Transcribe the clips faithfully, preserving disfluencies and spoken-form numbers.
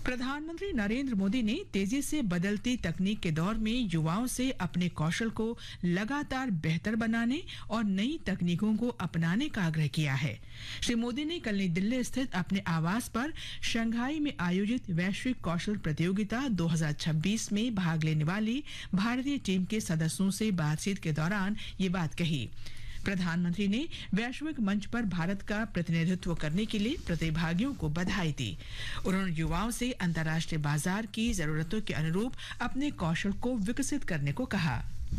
प्रधानमंत्री नरेंद्र मोदी ने तेजी से बदलती तकनीक के दौर में युवाओं से अपने कौशल को लगातार बेहतर बनाने और नई तकनीकों को अपनाने का आग्रह किया है। श्री मोदी ने कल नई दिल्ली स्थित अपने आवास पर शंघाई में आयोजित वैश्विक कौशल प्रतियोगिता दो हज़ार छब्बीस में भाग लेने वाली भारतीय टीम के सदस्यों से बातचीत के दौरान ये बात कही। प्रधानमंत्री ने वैश्विक मंच पर भारत का प्रतिनिधित्व करने के लिए प्रतिभागियों को बधाई दी। उन्होंने युवाओं से अंतर्राष्ट्रीय बाजार की जरूरतों के अनुरूप अपने कौशल को विकसित करने को कहा।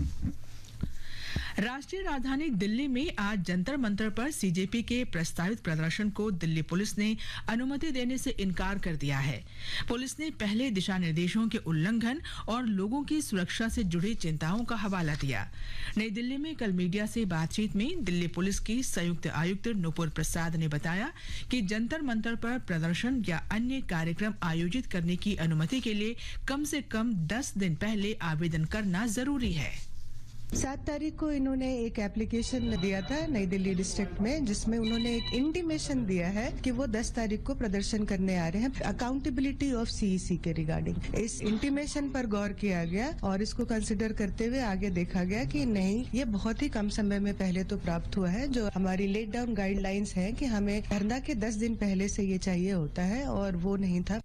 राष्ट्रीय राजधानी दिल्ली में आज जंतर मंतर पर सीजेपी के प्रस्तावित प्रदर्शन को दिल्ली पुलिस ने अनुमति देने से इनकार कर दिया है। पुलिस ने पहले दिशा निर्देशों के उल्लंघन और लोगों की सुरक्षा से जुड़ी चिंताओं का हवाला दिया। नई दिल्ली में कल मीडिया से बातचीत में दिल्ली पुलिस की संयुक्त आयुक्त नुपुर प्रसाद ने बताया कि जंतर मंतर पर प्रदर्शन या अन्य कार्यक्रम आयोजित करने की अनुमति के लिए कम से कम दस दिन पहले आवेदन करना जरूरी है। सात तारीख को इन्होंने एक एप्लीकेशन दिया था नई दिल्ली डिस्ट्रिक्ट में, जिसमें उन्होंने एक इंटीमेशन दिया है कि वो दस तारीख को प्रदर्शन करने आ रहे हैं अकाउंटेबिलिटी ऑफ सीईसी के रिगार्डिंग। इस इंटीमेशन पर गौर किया गया और इसको कंसिडर करते हुए आगे देखा गया कि नहीं, ये बहुत ही कम समय में पहले तो प्राप्त हुआ है। जो हमारी लेट डाउन गाइडलाइंस है कि हमें धरना के दस दिन पहले से ये चाहिए होता है और वो नहीं था।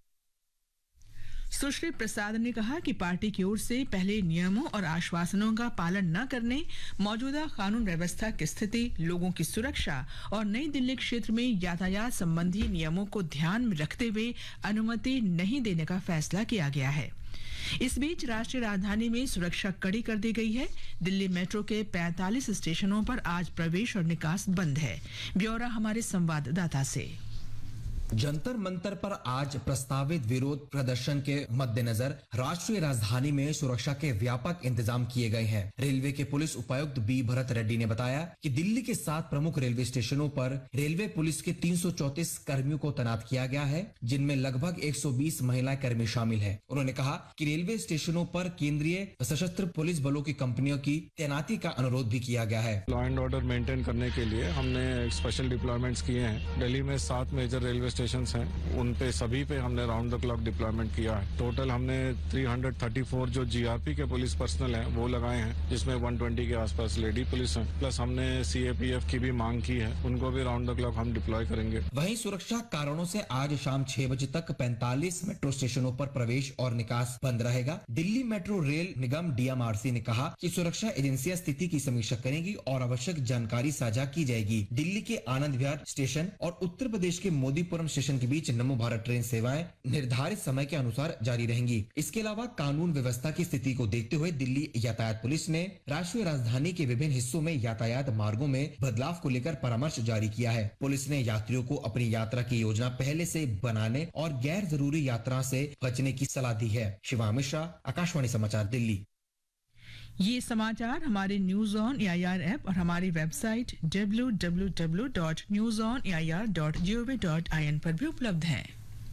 सुश्री प्रसाद ने कहा कि पार्टी की ओर से पहले नियमों और आश्वासनों का पालन न करने, मौजूदा कानून व्यवस्था की स्थिति, लोगों की सुरक्षा और नई दिल्ली क्षेत्र में यातायात संबंधी नियमों को ध्यान में रखते हुए अनुमति नहीं देने का फैसला किया गया है। इस बीच राष्ट्रीय राजधानी में सुरक्षा कड़ी कर दी गई है। दिल्ली मेट्रो के पैंतालीस स्टेशनों पर आज प्रवेश और निकास बंद है। ब्यौरा हमारे संवाददाता से। जंतर मंतर पर आज प्रस्तावित विरोध प्रदर्शन के मद्देनजर राष्ट्रीय राजधानी में सुरक्षा के व्यापक इंतजाम किए गए हैं। रेलवे के पुलिस उपायुक्त बी भरत रेड्डी ने बताया कि दिल्ली के सात प्रमुख रेलवे स्टेशनों पर रेलवे पुलिस के तीन सौ चौंतीस कर्मियों को तैनात किया गया है, जिनमें लगभग एक सौ बीस महिला कर्मी शामिल हैं। उन्होंने कहा कि रेलवे स्टेशनों पर केंद्रीय सशस्त्र पुलिस बलों की कंपनियों की तैनाती का अनुरोध भी किया गया है। लॉ एंड ऑर्डर मेंटेन करने के लिए हमने स्पेशल डिप्लॉयमेंट्स किए हैं। दिल्ली में सात मेजर रेलवे स्टेशन हैं, उन पे सभी पे हमने राउंड द क्लॉक डिप्लॉयमेंट किया है। टोटल हमने तीन सौ चौंतीस जो जीआरपी के पुलिस पर्सनल हैं वो लगाए हैं, जिसमें एक सौ बीस के आसपास लेडी पुलिस हैं। प्लस हमने सीएपीएफ की भी मांग की है, उनको भी राउंड द क्लॉक हम डिप्लॉय करेंगे। वहीं सुरक्षा कारणों से आज शाम छह बजे तक पैंतालीस मेट्रो स्टेशनों पर प्रवेश और निकास बंद रहेगा। दिल्ली मेट्रो रेल निगम डीएमआरसी ने कहा कि सुरक्षा एजेंसियां स्थिति की समीक्षा करेंगी और आवश्यक जानकारी साझा की जाएगी। दिल्ली के आनंद विहार स्टेशन और उत्तर प्रदेश के मोदीपुरम स्टेशन के बीच नमो भारत ट्रेन सेवाएं निर्धारित समय के अनुसार जारी रहेंगी। इसके अलावा कानून व्यवस्था की स्थिति को देखते हुए दिल्ली यातायात पुलिस ने राष्ट्रीय राजधानी के विभिन्न हिस्सों में यातायात मार्गों में बदलाव को लेकर परामर्श जारी किया है। पुलिस ने यात्रियों को अपनी यात्रा की योजना पहले से बनाने और गैर जरूरी यात्रा से बचने की सलाह दी है। शिवा मिश्रा, आकाशवाणी समाचार, दिल्ली। ये समाचार हमारे न्यूज ऑन एआईआर ऐप और हमारी website W W W dot news on A I R dot G O V dot I N पर भी उपलब्ध है।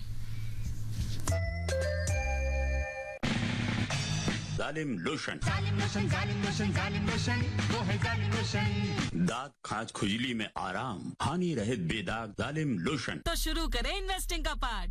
जालिम लोशन, जालिम लोशन, जालिम लोशन, जालिम लोशन, वो है जालिम लोशन। दांत खाज खुजली में आराम, हानि रहित बेदाग जालिम लोशन। तो शुरू करें इन्वेस्टिंग का पार्ट।